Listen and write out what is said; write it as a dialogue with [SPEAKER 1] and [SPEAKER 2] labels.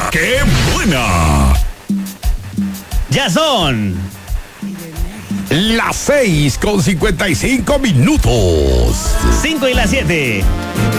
[SPEAKER 1] ¡Qué buena!
[SPEAKER 2] Ya son
[SPEAKER 1] Las 6:55 minutos.
[SPEAKER 2] 5 y las 7.